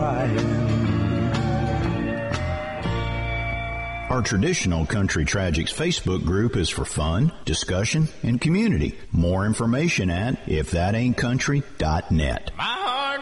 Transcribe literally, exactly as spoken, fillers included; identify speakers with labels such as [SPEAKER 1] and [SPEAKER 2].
[SPEAKER 1] crying.
[SPEAKER 2] Our Traditional Country Tragics Facebook group is for fun, discussion, and community. More information at if that ain't country dot net.
[SPEAKER 3] My